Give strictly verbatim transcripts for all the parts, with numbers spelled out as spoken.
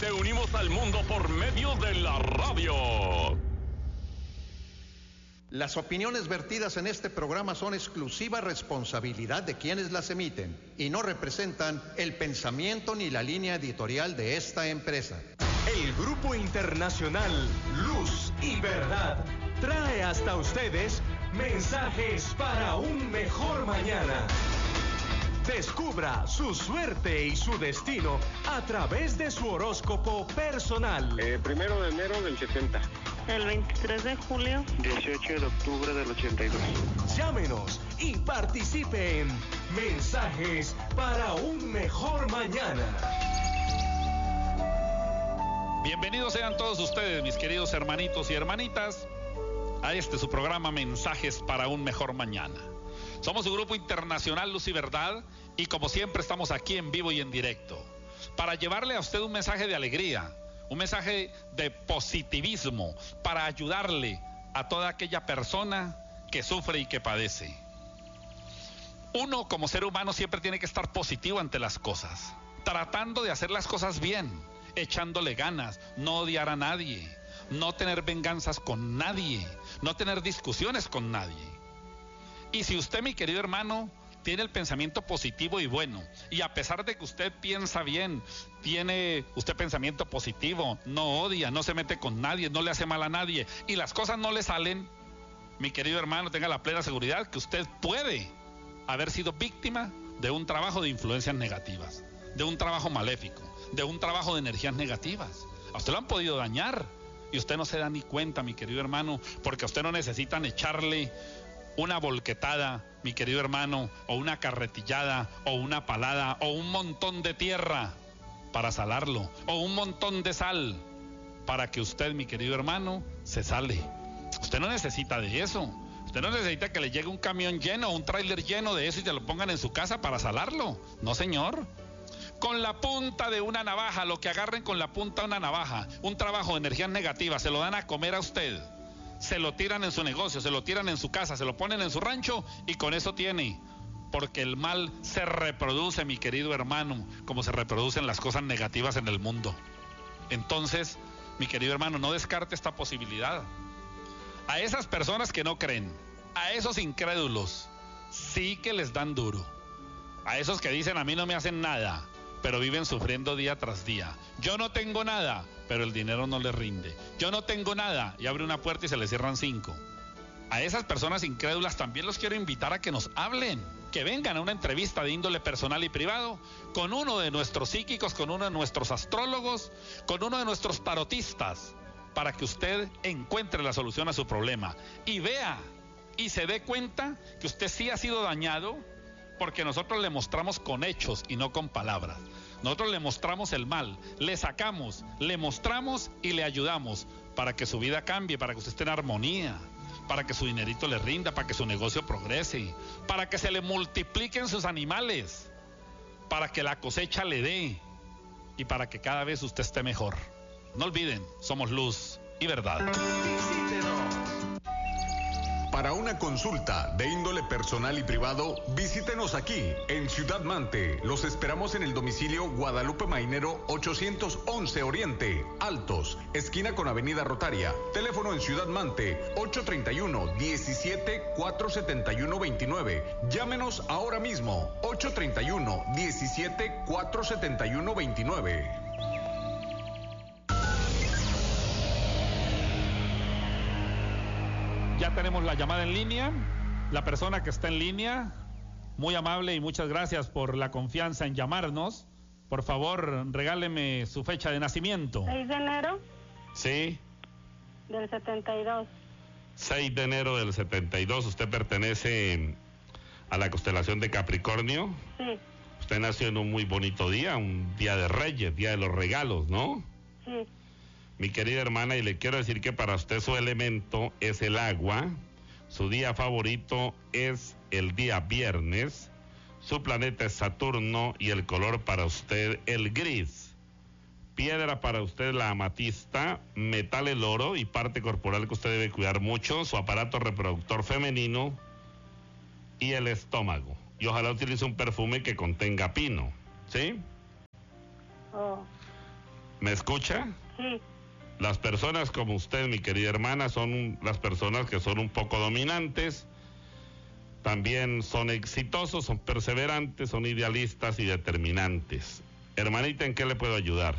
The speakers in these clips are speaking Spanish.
Te unimos al mundo por medio de la radio. Las opiniones vertidas en este programa son exclusiva responsabilidad de quienes las emiten y no representan el pensamiento ni la línea editorial de esta empresa. El Grupo Internacional Luz y Verdad trae hasta ustedes mensajes para un mejor mañana. Descubra su suerte y su destino a través de su horóscopo personal. Eh, primero de enero del setenta. El veintitrés de julio. dieciocho de octubre del ochenta y dos. Llámenos y participe en Mensajes para un mejor mañana. Bienvenidos sean todos ustedes, mis queridos hermanitos y hermanitas, a este su programa Mensajes para un mejor mañana. Somos su Grupo Internacional Luz y Verdad y como siempre estamos aquí en vivo y en directo para llevarle a usted un mensaje de alegría, un mensaje de positivismo, para ayudarle a toda aquella persona que sufre y que padece. Uno como ser humano siempre tiene que estar positivo ante las cosas, tratando de hacer las cosas bien, echándole ganas, no odiar a nadie, no tener venganzas con nadie, no tener discusiones con nadie. Y si usted, mi querido hermano, tiene el pensamiento positivo y bueno, y a pesar de que usted piensa bien, tiene usted pensamiento positivo, no odia, no se mete con nadie, no le hace mal a nadie, y las cosas no le salen, mi querido hermano, tenga la plena seguridad que usted puede haber sido víctima de un trabajo de influencias negativas, de un trabajo maléfico, de un trabajo de energías negativas. A usted lo han podido dañar y usted no se da ni cuenta, mi querido hermano, porque a usted no necesitan echarle una volquetada, mi querido hermano, o una carretillada, o una palada, o un montón de tierra para salarlo, o un montón de sal para que usted, mi querido hermano, se sale. Usted no necesita de eso. Usted no necesita que le llegue un camión lleno, un tráiler lleno de eso y se lo pongan en su casa para salarlo. No, señor. Con la punta de una navaja, lo que agarren con la punta de una navaja, un trabajo de energías negativas, se lo dan a comer a usted. Se lo tiran en su negocio, se lo tiran en su casa, se lo ponen en su rancho y con eso tiene. Porque el mal se reproduce, mi querido hermano, como se reproducen las cosas negativas en el mundo. Entonces, mi querido hermano, no descarte esta posibilidad. A esas personas que no creen, a esos incrédulos, sí que les dan duro. A esos que dicen a mí no me hacen nada, pero viven sufriendo día tras día. Yo no tengo nada, pero el dinero no les rinde. Yo no tengo nada, y abre una puerta y se le cierran cinco. A esas personas incrédulas también los quiero invitar a que nos hablen, que vengan a una entrevista de índole personal y privado con uno de nuestros psíquicos, con uno de nuestros astrólogos, con uno de nuestros tarotistas, para que usted encuentre la solución a su problema y vea y se dé cuenta que usted sí ha sido dañado, porque nosotros le mostramos con hechos y no con palabras. Nosotros le mostramos el mal, le sacamos, le mostramos y le ayudamos para que su vida cambie, para que usted esté en armonía, para que su dinerito le rinda, para que su negocio progrese, para que se le multipliquen sus animales, para que la cosecha le dé y para que cada vez usted esté mejor. No olviden, somos luz y verdad. Visítenos. Para una consulta de índole personal y privado, visítenos aquí en Ciudad Mante. Los esperamos en el domicilio Guadalupe Mainero ochocientos once Oriente, Altos, esquina con Avenida Rotaria. Teléfono en Ciudad Mante ocho treinta y uno, diecisiete, cuatrocientos setenta y uno, veintinueve. Llámenos ahora mismo ocho treinta y uno, diecisiete, cuatrocientos setenta y uno, veintinueve. Ya tenemos la llamada en línea, la persona que está en línea, muy amable y muchas gracias por la confianza en llamarnos. Por favor, regáleme su fecha de nacimiento. seis de enero Sí. del setenta y dos. seis de enero del setenta y dos, ¿usted pertenece a la constelación de Capricornio? Sí. Usted nació en un muy bonito día, un día de Reyes, día de los regalos, ¿no? Sí. Mi querida hermana, y le quiero decir que para usted su elemento es el agua, su día favorito es el día viernes, su planeta es Saturno y el color para usted el gris. Piedra para usted la amatista, metal el oro y parte corporal que usted debe cuidar mucho, su aparato reproductor femenino y el estómago. Y ojalá utilice un perfume que contenga pino, ¿sí? Oh. ¿Me escucha? Sí. Las personas como usted, mi querida hermana, son las personas que son un poco dominantes, también son exitosos, son perseverantes, son idealistas y determinantes. Hermanita, ¿en qué le puedo ayudar?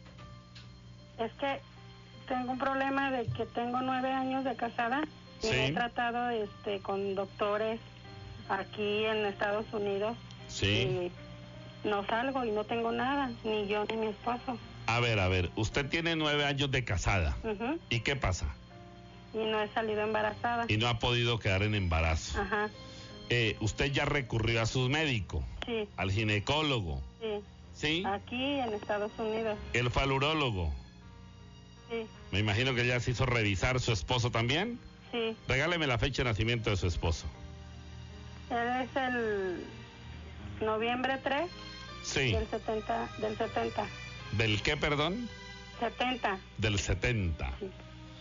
Es que tengo un problema de que tengo nueve años de casada y Sí. he tratado este, con doctores aquí en Estados Unidos. Sí. Y no salgo y no tengo nada, ni yo ni mi esposo. A ver, a ver, usted tiene nueve años de casada. Ujú. ¿Y qué pasa? Y no he salido embarazada. Y no ha podido quedar en embarazo. Ajá. Eh, usted ya recurrió a su médico, Sí, al ginecólogo, sí. ¿sí? Aquí en Estados Unidos. El falurólogo. Sí, Me imagino que ya se hizo revisar su esposo también. sí. Regáleme la fecha de nacimiento de su esposo. Él es el noviembre tres Sí. del setenta, del setenta. ¿Del qué, perdón? setenta. Del setenta. Sí.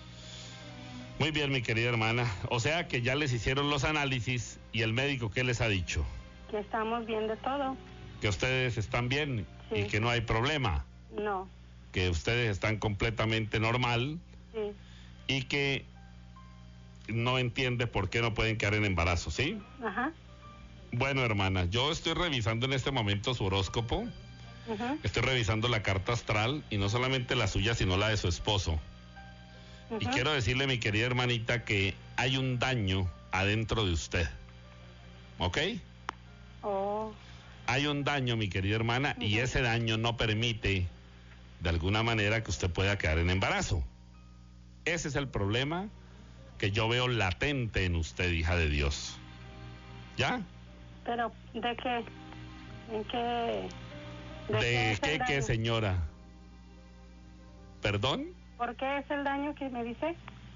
Muy bien, mi querida hermana. O sea que ya les hicieron los análisis y el médico, ¿qué les ha dicho? Que estamos bien de todo. Que ustedes están bien Sí. y que no hay problema. No. Que ustedes están completamente normal Sí. y que no entiende por qué no pueden quedar en embarazo, ¿sí? Ajá. Bueno, hermana, yo estoy revisando en este momento su horóscopo, Ujú. estoy revisando la carta astral y no solamente la suya, sino la de su esposo. Y Ujú. quiero decirle, mi querida hermanita, que hay un daño adentro de usted, ¿ok? Oh. Hay un daño, mi querida hermana, y Ujú. ese daño no permite, de alguna manera, que usted pueda quedar en embarazo. Ese es el problema que yo veo latente en usted, hija de Dios. ¿Ya? Pero, ¿de qué? ¿En qué? ¿De es qué, el qué, daño? señora? ¿Perdón? ¿Por qué es el daño que me dice?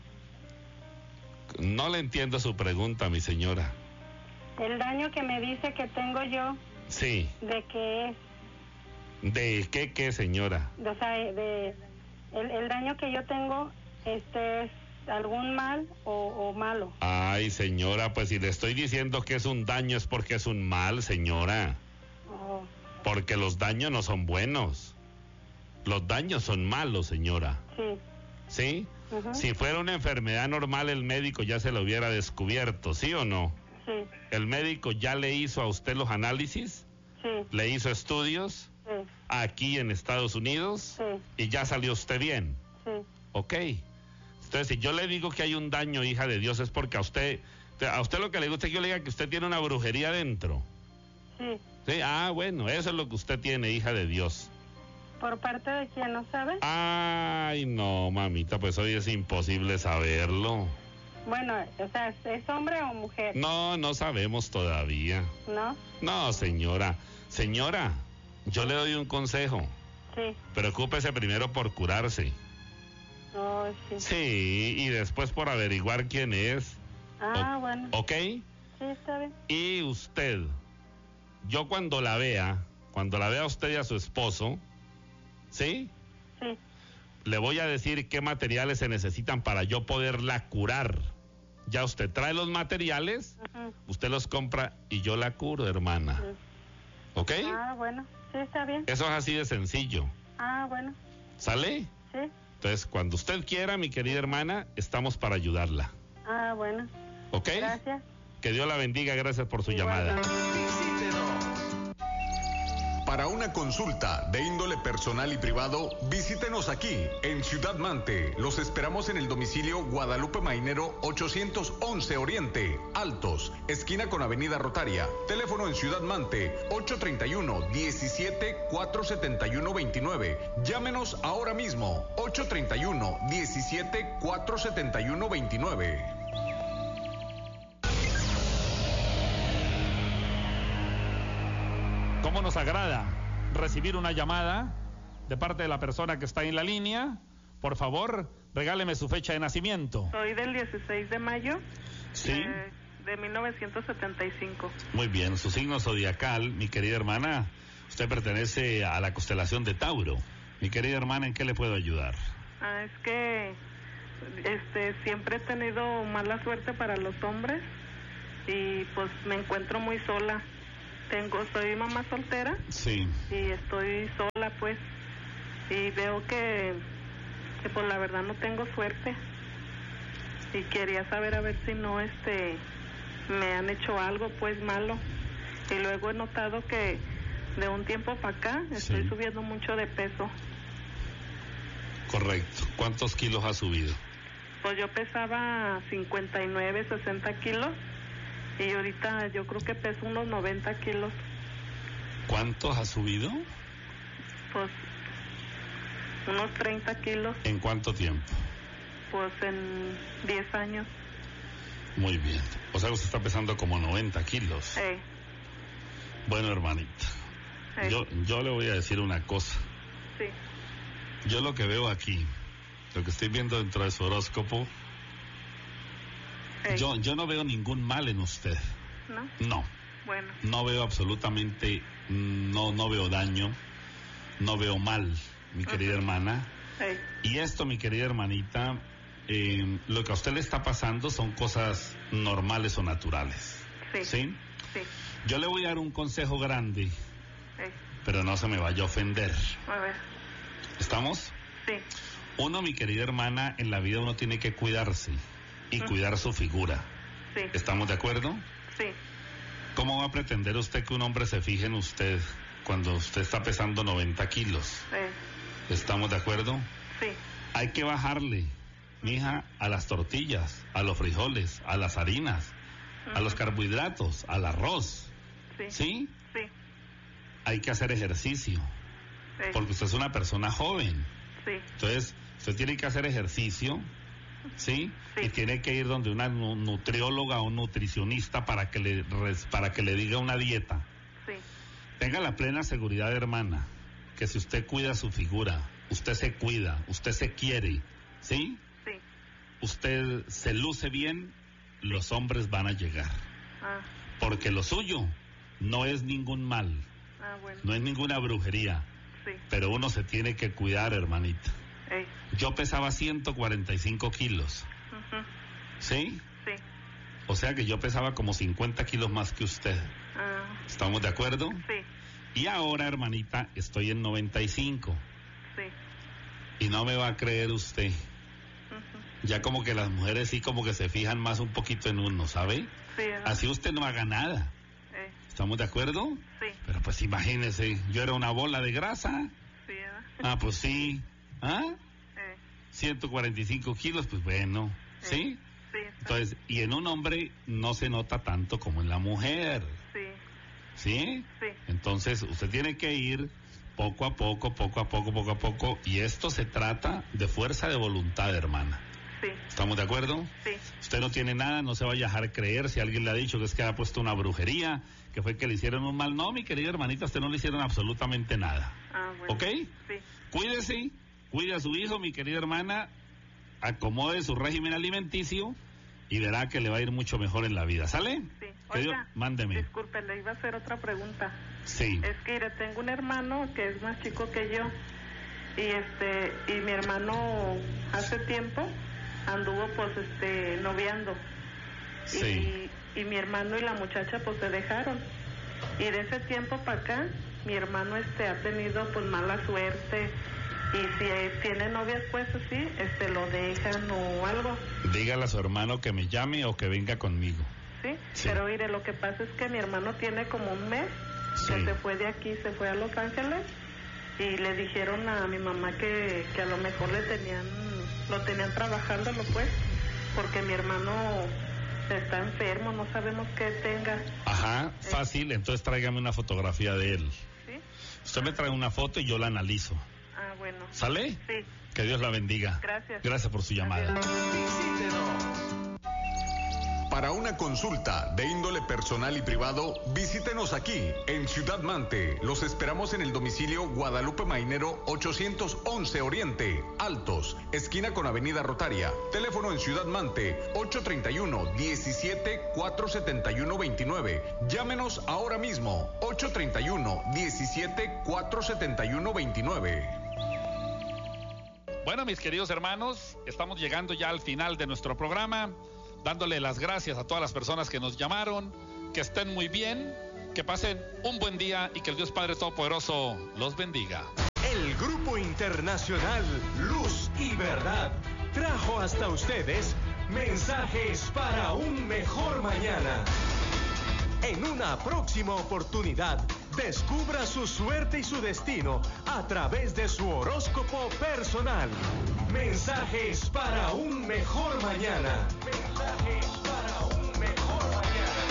No le entiendo su pregunta, mi señora. El daño que me dice que tengo yo, Sí. ¿de qué es? ¿De qué, qué, señora? De, o sea, de, el, el daño que yo tengo, este, ¿es algún mal o, o malo? Ay, señora, pues si le estoy diciendo que es un daño es porque es un mal, señora. Oh. Porque los daños no son buenos. Los daños son malos, señora. Sí. ¿Sí? Ujú. Si fuera una enfermedad normal, el médico ya se lo hubiera descubierto, ¿sí o no? Sí. El médico ya le hizo a usted los análisis, Sí. le hizo estudios Sí. aquí en Estados Unidos Sí. y ya salió usted bien. Sí. Ok. Entonces, si yo le digo que hay un daño, hija de Dios, es porque a usted, a usted lo que le gusta es que yo le diga que usted tiene una brujería dentro. Sí. ¿Sí? Ah, bueno, eso es lo que usted tiene, hija de Dios. ¿Por parte de quién no sabe? Ay, no, mamita, pues hoy es imposible saberlo. Bueno, o sea, ¿es hombre o mujer? No, no sabemos todavía. ¿No? No, señora. Señora, yo le doy un consejo. Sí. Preocúpese primero por curarse. Oh, sí. Sí, y después por averiguar quién es. Ah, O- bueno. ¿Ok? Sí, está bien. Y usted, yo cuando la vea, cuando la vea a usted y a su esposo, ¿sí? Sí. Le voy a decir qué materiales se necesitan para yo poderla curar. Ya usted trae los materiales, Ujú. usted los compra y yo la curo, hermana. Sí. ¿Ok? Ah, bueno. Sí, está bien. Eso es así de sencillo. Ah, bueno. ¿Sale? Sí. Entonces, cuando usted quiera, mi querida hermana, estamos para ayudarla. Ah, bueno. ¿Ok? Gracias. Que Dios la bendiga. Gracias por su Igual. llamada. Para una consulta de índole personal y privado, visítenos aquí en Ciudad Mante. Los esperamos en el domicilio Guadalupe Mainero ochocientos once Oriente, Altos, esquina con Avenida Rotaria. Teléfono en Ciudad Mante ocho treinta y uno, diecisiete, cuatrocientos setenta y uno, veintinueve. Llámenos ahora mismo ocho treinta y uno, diecisiete, cuatrocientos setenta y uno, veintinueve. ¿Cómo nos agrada recibir una llamada de parte de la persona que está en la línea? Por favor, regáleme su fecha de nacimiento. Soy del dieciséis de mayo Sí. eh, de mil novecientos setenta y cinco. Muy bien, su signo zodiacal, mi querida hermana, usted pertenece a la constelación de Tauro. Mi querida hermana, ¿en qué le puedo ayudar? Ah, es que este siempre he tenido mala suerte para los hombres y pues me encuentro muy sola. Tengo, soy mamá soltera Sí. y estoy sola, pues. y veo que, que pues la verdad no tengo suerte. Y quería saber a ver si no, este, me han hecho algo pues malo. Y luego he notado que de un tiempo para acá estoy Sí. subiendo mucho de peso. Correcto. ¿Cuántos kilos ha subido? Pues yo pesaba cincuenta y nueve, sesenta kilos y ahorita yo creo que peso unos noventa kilos. ¿Cuántos ha subido? Pues unos treinta kilos, ¿En cuánto tiempo? pues en diez años. Muy bien. O sea, usted está pesando como noventa kilos. Eh, Bueno, hermanita, eh, yo, yo le voy a decir una cosa. sí, Yo lo que veo aquí, lo que estoy viendo dentro de su horóscopo, eh, yo, yo no veo ningún mal en usted. ¿no? No, Bueno, no veo absolutamente, no, no veo daño, no veo mal, mi querida Ajá. hermana. eh, Y esto, mi querida hermanita, eh, lo que a usted le está pasando son cosas normales o naturales. sí, ¿Sí? sí, Yo le voy a dar un consejo grande, eh, pero no se me vaya a ofender. a ver, ¿Estamos? sí, Uno, mi querida hermana, en la vida uno tiene que cuidarse y Ujú. cuidar su figura. sí, ¿Estamos de acuerdo? sí, ¿Cómo va a pretender usted que un hombre se fije en usted cuando usted está pesando noventa kilos? eh, ¿Estamos de acuerdo? sí, Hay que bajarle, mija, a las tortillas, a los frijoles, a las harinas, a los ujú, carbohidratos, al arroz. sí, ¿Sí? sí, Hay que hacer ejercicio, eh, porque usted es una persona joven. sí, Entonces, usted tiene que hacer ejercicio, ¿sí? Sí. Y tiene que ir donde una nu- nutrióloga o nutricionista para que le res- para que le diga una dieta. sí, Tenga la plena seguridad, hermana, que si usted cuida su figura, usted se cuida, usted se quiere, ¿sí? sí, Usted se luce bien, los hombres van a llegar. ah, Porque lo suyo no es ningún mal, ah, bueno, no es ninguna brujería, sí, pero uno se tiene que cuidar, hermanita. eh, Yo pesaba ciento cuarenta y cinco kilos, ujú, ¿sí? sí, O sea que yo pesaba como cincuenta kilos más que usted. ah, ¿Estamos de acuerdo? sí, Y ahora, hermanita, estoy en noventa y cinco. sí, Y no me va a creer usted. ujú, Ya como que las mujeres sí como que se fijan más un poquito en uno, ¿sabe? sí, ah, Así usted no haga nada. eh, ¿Estamos de acuerdo? sí, Pero pues imagínese, yo era una bola de grasa. sí, ah, Ah, pues sí. ¿Ah? eh, ciento cuarenta y cinco kilos, pues bueno. ¿Sí? sí, Entonces, y en un hombre no se nota tanto como en la mujer. sí, ¿Sí? sí, Entonces, usted tiene que ir poco a poco, poco a poco, poco a poco. Y esto se trata de fuerza de voluntad, hermana. sí, ¿Estamos de acuerdo? sí, Usted no tiene nada, no se vaya a dejar creer si alguien le ha dicho que es que ha puesto una brujería, que fue que le hicieron un mal. No, mi querida hermanita, a usted no le hicieron absolutamente nada. ah, bueno, ¿Ok? sí, Cuídese, cuide a su hijo, mi querida hermana, acomode su régimen alimenticio y verá que le va a ir mucho mejor en la vida. ¿Sale? sí, Que Dios- oiga, mándeme. disculpe, le iba a hacer otra pregunta. Sí. Es que mire, tengo un hermano que es más chico que yo y este y mi hermano hace tiempo anduvo pues este noviando Sí. y, y mi hermano y la muchacha pues se dejaron y de ese tiempo para acá mi hermano este ha tenido pues mala suerte y si eh, tiene novias pues así este lo dejan o algo, Dígale a su hermano que me llame o que venga conmigo. ¿sí? Sí. Pero mire, lo que pasa es que mi hermano tiene como un mes Sí. que se fue de aquí, se fue a Los Ángeles y le dijeron a mi mamá que, que a lo mejor le tenían, lo tenían trabajándolo pues, porque mi hermano está enfermo, no sabemos qué tenga, Ajá, fácil, entonces tráigame una fotografía de él. ¿sí? Usted me trae una foto y yo la analizo. Ah, bueno. ¿Sale? Sí, Que Dios la bendiga. Gracias. Gracias por su llamada. Para una consulta de índole personal y privado, visítenos aquí en Ciudad Mante. Los esperamos en el domicilio Guadalupe Mainero ochocientos once Oriente, Altos, esquina con Avenida Rotaria. Teléfono en Ciudad Mante ocho treinta y uno, diecisiete, cuatrocientos setenta y uno, veintinueve. Llámenos ahora mismo ocho treinta y uno, diecisiete, cuatrocientos setenta y uno, veintinueve. Bueno, mis queridos hermanos, estamos llegando ya al final de nuestro programa, dándole las gracias a todas las personas que nos llamaron, que estén muy bien, que pasen un buen día y que el Dios Padre Todopoderoso los bendiga. El Grupo Internacional Luz y Verdad trajo hasta ustedes mensajes para un mejor mañana. En una próxima oportunidad, descubra su suerte y su destino a través de su horóscopo personal. Mensajes para un mejor mañana. Mensajes para un mejor mañana.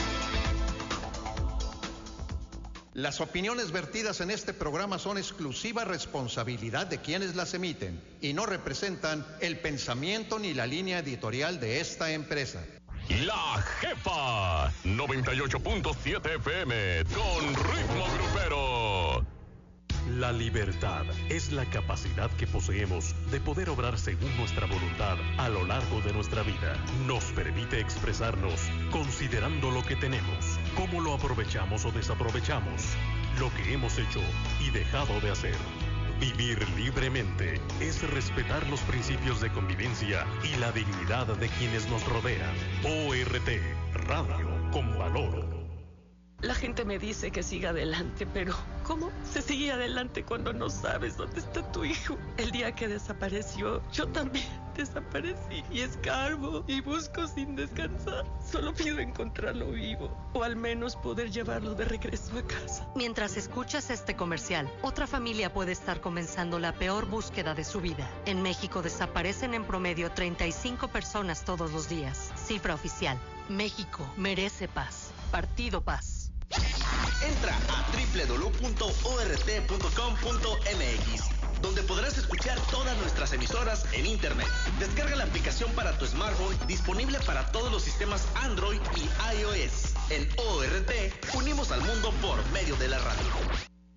Las opiniones vertidas en este programa son exclusiva responsabilidad de quienes las emiten y no representan el pensamiento ni la línea editorial de esta empresa. La Jefa noventa y ocho punto siete F M con ritmo grupero. La libertad es la capacidad que poseemos de poder obrar según nuestra voluntad a lo largo de nuestra vida. Nos permite expresarnos considerando lo que tenemos, cómo lo aprovechamos o desaprovechamos, lo que hemos hecho y dejado de hacer. Vivir libremente es respetar los principios de convivencia y la dignidad de quienes nos rodean. O R T, Radio con Valor. La gente me dice que siga adelante, pero ¿cómo se sigue adelante cuando no sabes dónde está tu hijo? El día que desapareció, yo también desaparecí y escarbo y busco sin descansar. Solo pido encontrarlo vivo o al menos poder llevarlo de regreso a casa. Mientras escuchas este comercial, otra familia puede estar comenzando la peor búsqueda de su vida. En México desaparecen en promedio treinta y cinco personas todos los días. Cifra oficial. México merece paz. Partido Paz. Entra a doble u doble u doble u punto o r t punto com punto m x, donde podrás escuchar todas nuestras emisoras en internet. Descarga la aplicación para tu smartphone, disponible para todos los sistemas Android y iOS. En O R T, unimos al mundo por medio de la radio.